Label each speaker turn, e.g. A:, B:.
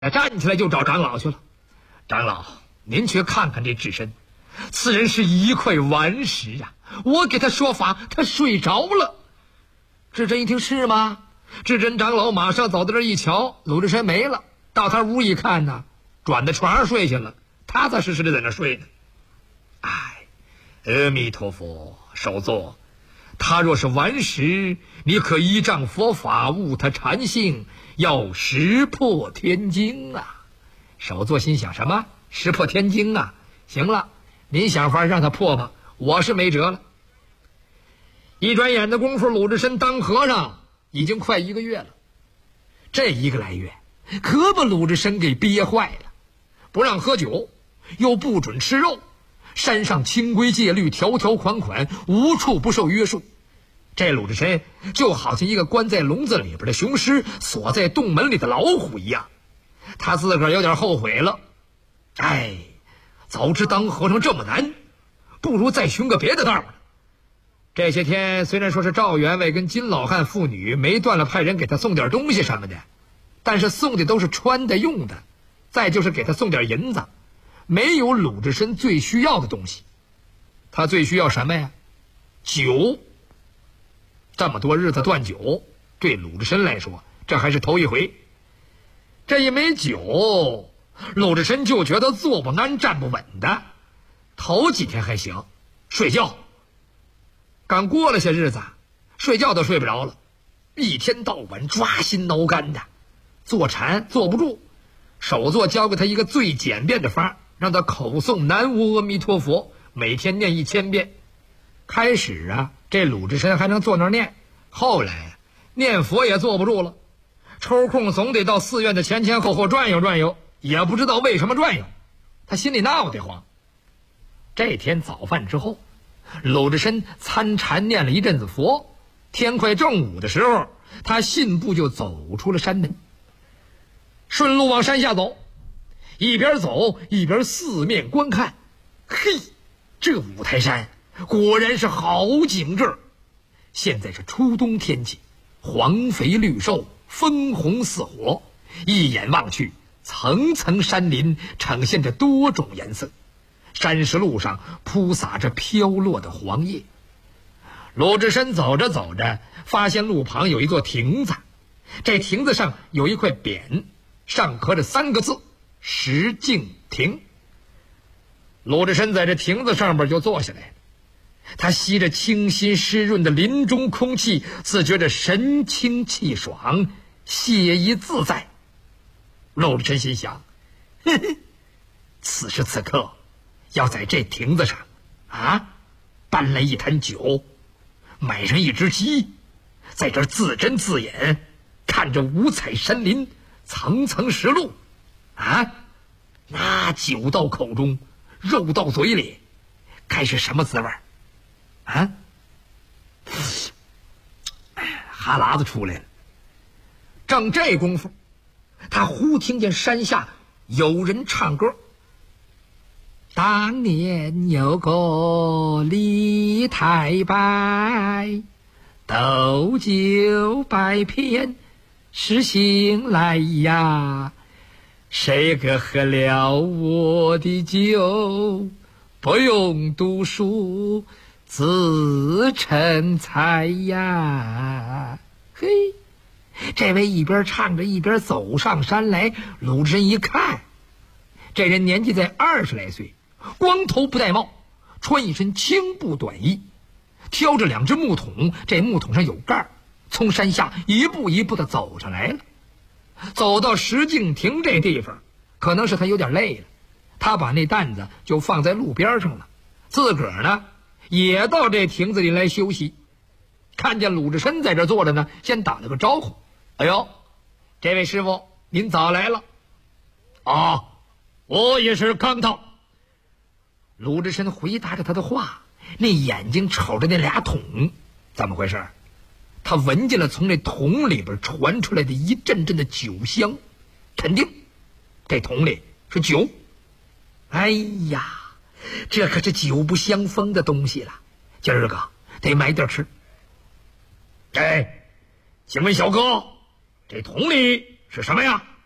A: 站起来就找长老去了。长老，您去看看这智深，此人是一块顽石啊！我给他说法，他睡着了。智深一听是吗？智深长老马上走到这一瞧，鲁智深没了。到他屋一看呢，转到床上睡下了，踏踏实实的在那睡呢。哎，阿弥陀佛，首座，他若是顽石，你可依仗佛法悟他禅性，要识破天经啊！首座心想，什么识破天经啊？行了，您想法让他破吧，我是没辙了。一转眼的功夫，鲁智深当和尚已经快1个月了。这1个来月可把鲁智深给憋坏了，不让喝酒，又不准吃肉，山上清规戒律条条款款，无处不受约束。这鲁智深就好像一个关在笼子里边的雄狮，锁在洞门里的老虎一样。他自个儿有点后悔了，哎，早知当和尚这么难，不如再寻个别的道呢。这些天虽然说是赵员外跟金老汉父女没断了派人给他送点东西什么的，但是送的都是穿的用的，再就是给他送点银子，没有鲁智深最需要的东西。他最需要什么呀？酒。这么多日子断酒，对鲁智深来说这还是头一回。这一没酒，鲁智深就觉得坐不安站不稳的。头几天还行，睡觉。刚过了些日子，睡觉都睡不着了，一天到晚抓心挠肝的，坐禅坐不住。首座教给他一个最简便的法，让他口诵南无阿弥陀佛，每天念1000遍。开始啊，这鲁智深还能坐那儿念，后来念佛也坐不住了，抽空总得到寺院的前前后后转悠转悠，也不知道为什么转悠，他心里闹得慌。这天早饭之后，鲁智深参禅念了一阵子佛，天快正午的时候，他信步就走出了山门，顺路往山下走，一边走一边四面观看。嘿，这五台山果然是好景致。现在是初冬天气，黄肥绿瘦，枫红似火，一眼望去，层层山林呈现着多种颜色，山石路上铺洒着飘落的黄叶。鲁智深走着走着，发现路旁有一座亭子，这亭子上有一块匾，上刻着3个字：石径亭。鲁智深在这亭子上边就坐下来了，他吸着清新湿润的林中空气，自觉着神清气爽，惬意自在。鲁智深心想，嘿嘿，此时此刻要在这亭子上搬来一坛酒，买上一只鸡，在这儿自斟自饮，看着五彩山林，层层石路那酒到口中，肉到嘴里，该是什么滋味哈喇子出来了。正这功夫，他忽听见山下有人唱歌。当年有个李太白，斗酒百篇是醒来呀，谁个喝了我的酒，不用读书自成才呀。嘿，这位一边唱着一边走上山来。鲁智深一看，这人年纪在20来岁，光头不戴帽，穿一身青布短衣，挑着2只木桶，这木桶上有盖，从山下一步一步的走上来了。走到石径亭这地方，可能是他有点累了，他把那担子就放在路边上了，自个儿呢也到这亭子里来休息。看见鲁智深在这坐着呢，先打了个招呼：哎呦，这位师傅您早来了。我也是刚到。鲁智深回答着他的话，那眼睛瞅着那俩桶。怎么回事？他闻见了从那桶里边传出来的一阵阵的酒香，肯定这桶里是酒。哎呀，这可是酒不相逢的东西了，今儿个得买点吃。请问小哥，这桶里是什么呀？